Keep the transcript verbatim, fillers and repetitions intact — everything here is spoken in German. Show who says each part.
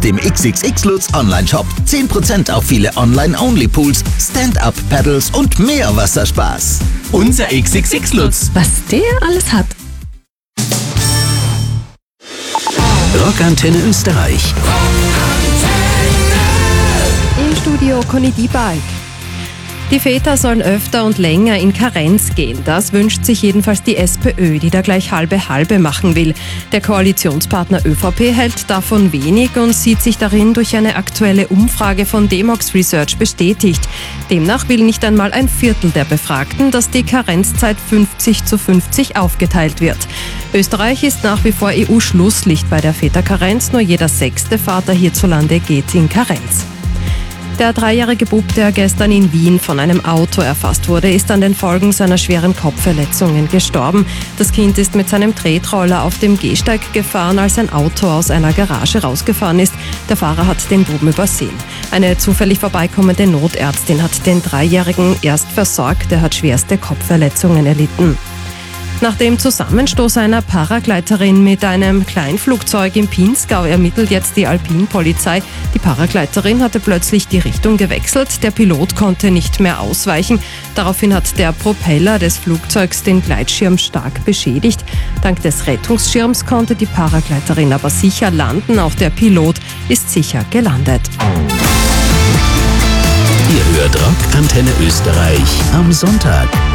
Speaker 1: dem X X X Lutz Online-Shop. zehn Prozent auf viele Online-Only-Pools, Stand-Up-Paddles und mehr Wasserspaß. Unser X X X Lutz.
Speaker 2: Was der alles hat.
Speaker 3: Rockantenne Österreich.
Speaker 2: Im Studio Conny Diebalg. Die Väter sollen öfter und länger in Karenz gehen. Das wünscht sich jedenfalls die SPÖ, die da gleich halbe-halbe machen will. Der Koalitionspartner ÖVP hält davon wenig und sieht sich darin durch eine aktuelle Umfrage von Demox Research bestätigt. Demnach will nicht einmal ein Viertel der Befragten, dass die Karenzzeit fünfzig zu fünfzig aufgeteilt wird. Österreich ist nach wie vor E U-Schlusslicht bei der Väterkarenz. Nur jeder sechste Vater hierzulande geht in Karenz. Der dreijährige Bub, der gestern in Wien von einem Auto erfasst wurde, ist an den Folgen seiner schweren Kopfverletzungen gestorben. Das Kind ist mit seinem Tretroller auf dem Gehsteig gefahren, als ein Auto aus einer Garage rausgefahren ist. Der Fahrer hat den Buben übersehen. Eine zufällig vorbeikommende Notärztin hat den Dreijährigen erst versorgt. Er hat schwerste Kopfverletzungen erlitten. Nach dem Zusammenstoß einer Paragleiterin mit einem Kleinflugzeug im Pinzgau ermittelt jetzt die Alpinpolizei. Die Paragleiterin hatte plötzlich die Richtung gewechselt. Der Pilot konnte nicht mehr ausweichen. Daraufhin hat der Propeller des Flugzeugs den Gleitschirm stark beschädigt. Dank des Rettungsschirms konnte die Paragleiterin aber sicher landen. Auch der Pilot ist sicher gelandet.
Speaker 3: Ihr hört Rockantenne Österreich am Sonntag.